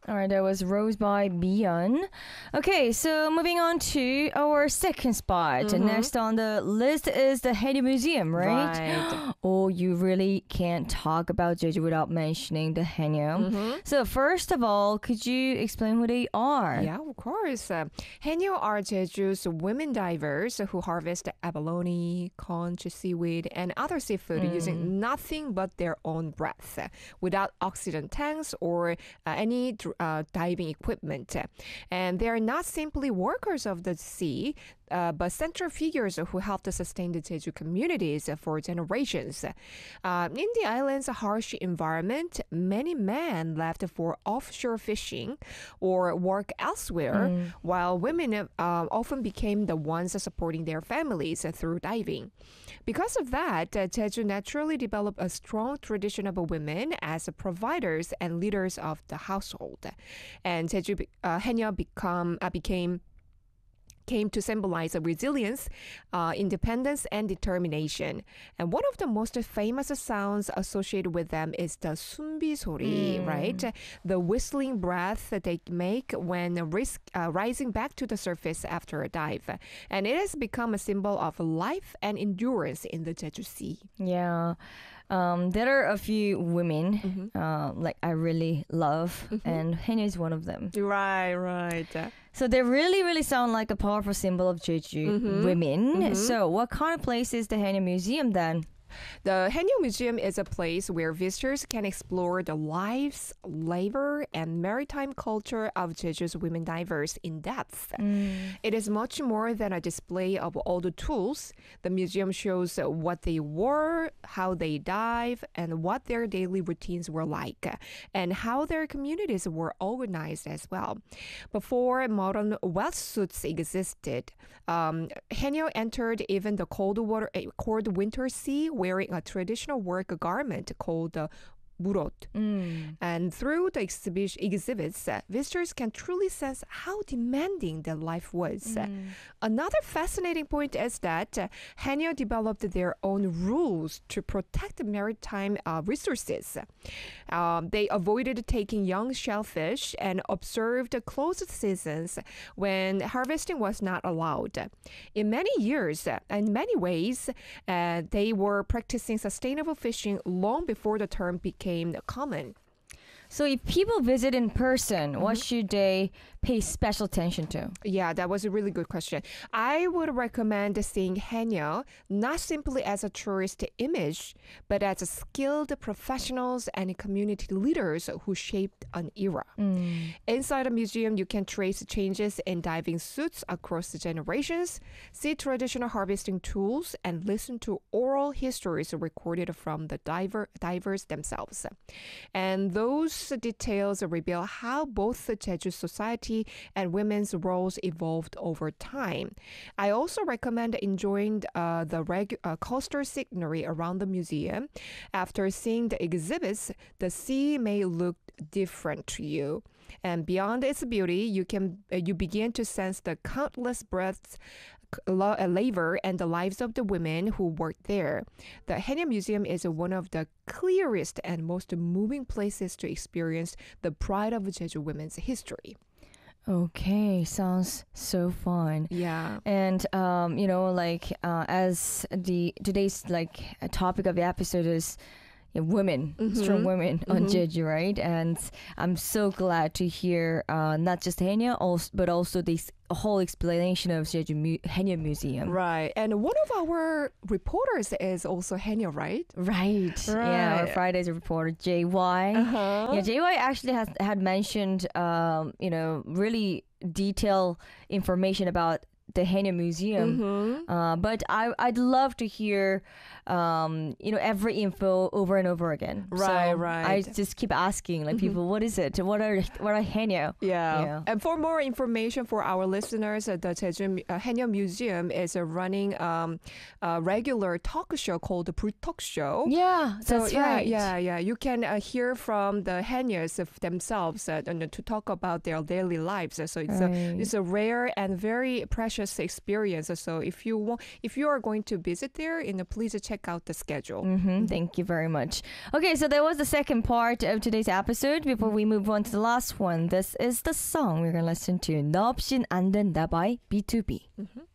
All right, that was Rose by Beyond. Okay, so moving on to our second spot. Next on the list is the Haenyeo Museum, right? Right. Oh, you really can't talk about Jeju without mentioning the Haenyeo. So first of all, could you explain who they are? Yeah, of course. Haenyeo are Jeju's women divers who harvest abalone, conch, seaweed, and other seafood using nothing but their own breath, without oxygen tanks or any diving equipment. And they are not simply workers of the sea, but central figures who helped to sustain the Jeju communities for generations. In the island's harsh environment, many men left for offshore fishing or work elsewhere, while women often became the ones supporting their families through diving. Because of that, Jeju naturally developed a strong tradition of women as providers and leaders of the household. And Haenyeo came to symbolize a resilience, independence, and determination. And one of the most famous sounds associated with them is the sumbi sori, right? The whistling breath that they make when rising back to the surface after a dive. And it has become a symbol of life and endurance in the Jeju Sea. Yeah. There are a few women like I really love, and Haenyeo is one of them. Right. So they really, really sound like a powerful symbol of Jeju women. So what kind of place is the Haenyeo Museum then? The Haenyeo Museum is a place where visitors can explore the lives, labor, and maritime culture of Jeju's women divers in depth. It is much more than a display of all the tools. The museum shows what they wore, how they dive, and what their daily routines were like, and how their communities were organized as well. Before modern wetsuits existed, Haenyeo entered even the cold winter sea wearing a traditional work garment called the murot. And through the exhibits, visitors can truly sense how demanding their life was. Another fascinating point is that Haenyeo developed their own rules to protect the maritime resources. They avoided taking young shellfish and observed closed seasons when harvesting was not allowed. In many ways, they were practicing sustainable fishing long before the term became common. So if people visit in person, what should they pay special attention to? Yeah, that was a really good question. I would recommend seeing Haenyeo not simply as a tourist image, but as a skilled professionals and community leaders who shaped an era. Inside the museum, you can trace changes in diving suits across the generations, see traditional harvesting tools, and listen to oral histories recorded from the divers themselves. And those details reveal how both the Jeju society and women's roles evolved over time. I also recommend enjoying the coastal scenery around the museum. After seeing the exhibits, the sea may look different to you. And beyond its beauty, you begin to sense the countless breaths, labor, and the lives of the women who worked there. The Haenyeo Museum is one of the clearest and most moving places to experience the pride of Jeju women's history. Okay, sounds so fun. Yeah. And as today's topic of the episode is women, strong women on Jeju, right? And I'm so glad to hear not just Haenyeo, but also this whole explanation of Jeju Haenyeo Museum. Right. And one of our reporters is also Haenyeo, right? Right. Yeah, our Friday's reporter, JY. Yeah, JY actually had mentioned, really detailed information about the Haenyeo Museum, but I'd love to hear every info over and over again. Right. I just keep asking people, what is it? What are Haenyeo? Yeah. And for more information for our listeners, the Jeju Haenyeo Museum is running a regular talk show called the Talk Show. Yeah, that's right. Yeah. You can hear from the Haenyeos themselves to talk about their daily lives. So it's a rare and very precious just experience. So if you are going to visit there, please check out the schedule. Thank you very much. Okay, so that was the second part of today's episode. Before we move on to the last one, this is the song we're going to listen to. 너 없인 안 된다 by B2B.